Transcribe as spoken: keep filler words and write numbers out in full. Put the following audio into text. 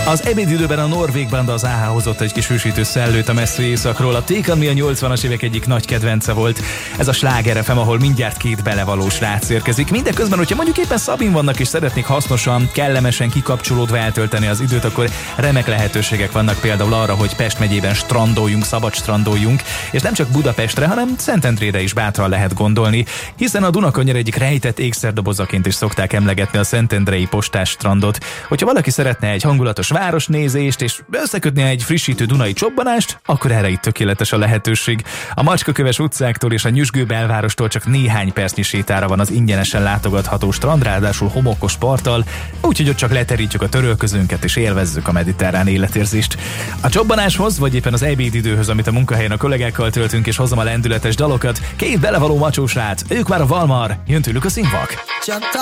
Az ebédidőben a norvég banda az á há hozott egy kis hűsítő szellőt a messzi északról. A Take On Me a nyolcvanas évek egyik nagy kedvence volt. Ez a Sláger ef em, ahol mindjárt két belevalós srác érkezik. Mindeközben, hogyha mondjuk éppen szabin vannak és szeretnék hasznosan, kellemesen kikapcsolódva eltölteni az időt, akkor remek lehetőségek vannak például arra, hogy Pest megyében strandoljunk, szabad strandoljunk, és nem csak Budapestre, hanem Szentendrére is bátran lehet gondolni, hiszen a Dunakanyar egyik rejtett ékszerdobozaként is szokták emlegetni a szentendrei postás strandot. Hogyha valaki szeretne egy hangulatos városnézést és összekötni egy frissítő dunai csobbanást, akkor erre itt tökéletes a lehetőség. A Macskaköves utcáktól és a Nyüzsgő belvárostól csak néhány percnyi sétára van az ingyenesen látogatható strand, ráadásul homokos parttal, úgyhogy ott csak leterítjük a törölközőnket és élvezzük a mediterrán életérzést. A csobbanáshoz, vagy éppen az ebédidőhöz, amit a munkahelyen a kollégákkal töltünk, és hozom a lendületes dalokat, két belevaló macsósrác, ők már a Valmar, jön tőlük a színvak.